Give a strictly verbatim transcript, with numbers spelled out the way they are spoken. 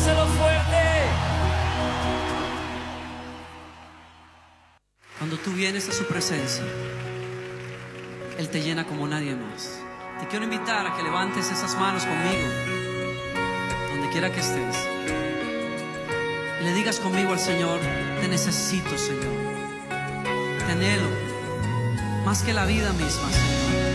Dáselo fuerte. Cuando tú vienes a su presencia, Él te llena como nadie más. Te quiero invitar a que levantes esas manos conmigo, donde quiera que estés, y le digas conmigo al Señor: te necesito, Señor. Te anhelo más que la vida misma, Señor.